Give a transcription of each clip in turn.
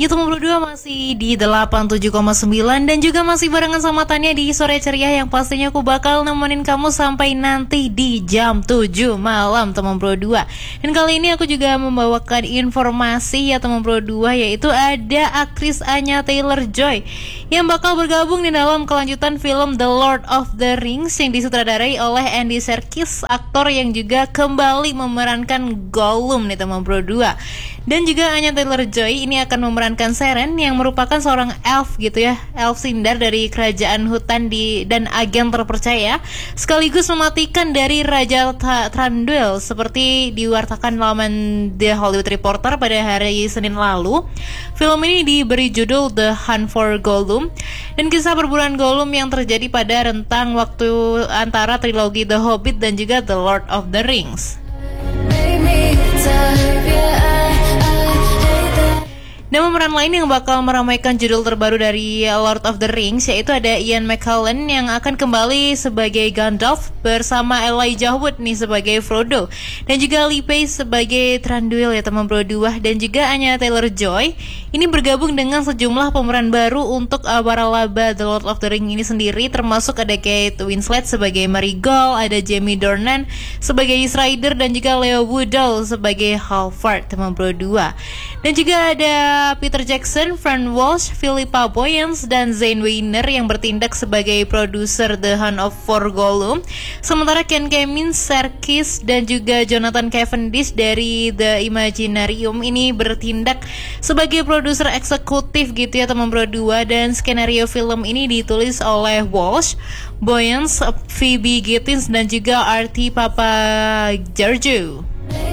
YouTube berdua masih di 87,9 dan juga masih barengan sama Tania di Sore Ceria yang pastinya aku bakal nemenin kamu sampai nanti di jam 7 malam teman berdua. Dan kali ini aku juga membawakan informasi ya teman berdua, yaitu ada aktris Anya Taylor-Joy yang bakal bergabung di dalam kelanjutan film The Lord of the Rings yang disutradarai oleh Andy Serkis, aktor yang juga kembali memerankan Gollum nih teman berdua. Dan juga Anya Taylor-Joy ini akan memerankan Seren yang merupakan seorang elf gitu ya, elf Sindar dari kerajaan hutan dan agen terpercaya, sekaligus mematikan dari Raja Thranduil seperti diwartakan laman The Hollywood Reporter pada hari Senin lalu. Film ini diberi judul The Hunt for Gollum dan kisah perburuan Gollum yang terjadi pada rentang waktu antara trilogi The Hobbit dan juga The Lord of the Rings. Dan pemeran lain yang bakal meramaikan judul terbaru dari Lord of the Rings yaitu ada Ian McKellen yang akan kembali sebagai Gandalf bersama Elijah Wood nih sebagai Frodo, dan juga Lee Pace sebagai Thranduil ya teman berdua. Dan juga Anya Taylor-Joy ini bergabung dengan sejumlah pemeran baru untuk waralaba The Lord of the Rings ini sendiri, termasuk ada Kate Winslet sebagai Marigold, ada Jamie Dornan sebagai Strider, dan juga Leo Woodall sebagai Halford teman berdua. Dan juga ada Peter Jackson, Fran Walsh, Philippa Boyens, dan Zane Weiner yang bertindak sebagai produser The Hunt for Gollum. Sementara Ken Kamin, Serkis, dan juga Jonathan Cavendish dari The Imaginarium ini bertindak sebagai produser eksekutif gitu ya teman berdua. Dan skenario film ini ditulis oleh Walsh, Boyens, Phoebe Gittins, dan juga R.T. Papageorgiou.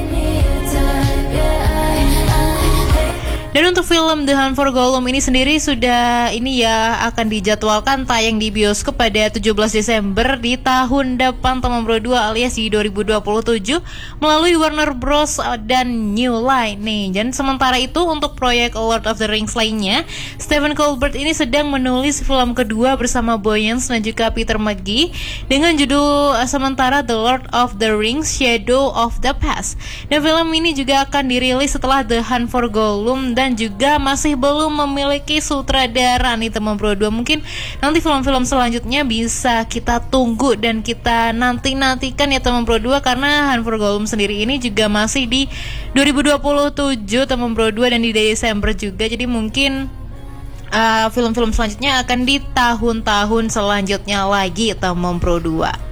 Dan untuk film The Hunt for Gollum ini sendiri sudah akan dijadwalkan tayang di bioskop pada 17 Desember di tahun depan teman berdua, alias di 2027 melalui Warner Bros dan New Line nih. Dan sementara itu untuk proyek Lord of the Rings lainnya, Stephen Colbert ini sedang menulis film kedua bersama Boyens dan juga Peter McGee dengan judul sementara The Lord of the Rings Shadow of the Past. Dan film ini juga akan dirilis setelah The Hunt for Gollum dan juga masih belum memiliki sutradara nih teman berdua. Mungkin nanti film-film selanjutnya bisa kita tunggu dan kita nantikan ya teman berdua, karena Hunt for Gollum sendiri ini juga masih di 2027 teman berdua dan di Desember juga. Jadi mungkin film-film selanjutnya akan di tahun-tahun selanjutnya lagi teman berdua.